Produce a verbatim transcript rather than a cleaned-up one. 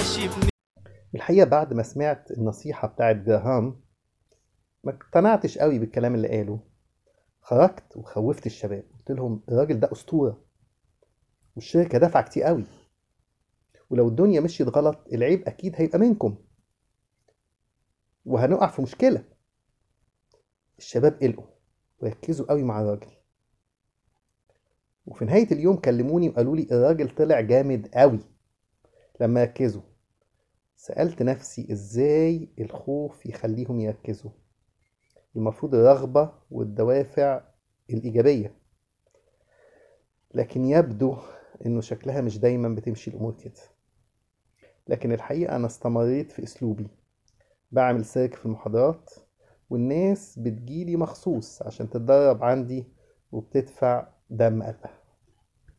ماشي بن... الحقيقة بعد ما سمعت النصيحة بتاعت جراهام ما اقتنعتش قوي بالكلام اللي قاله. خرجت وخوفت الشباب، قلت لهم الراجل ده أسطورة والشركة دافعة كتير قوي، ولو الدنيا مشيت غلط العيب أكيد هيبقى منكم وهنقع في مشكلة. الشباب قلقوا وركزوا قوي مع الراجل، وفي نهاية اليوم كلموني وقالوا لي الراجل طلع جامد قوي. لما ركزوا سألت نفسي ازاي الخوف يخليهم يركزوا، المفروض الرغبة والدوافع الإيجابية، لكن يبدو إنه شكلها مش دايما بتمشي الأمور كده. لكن الحقيقة أنا استمريت في أسلوبي، بعمل سيرك في المحاضرات والناس بتجيلي مخصوص عشان تتدرب عندي وبتدفع دم قلبها.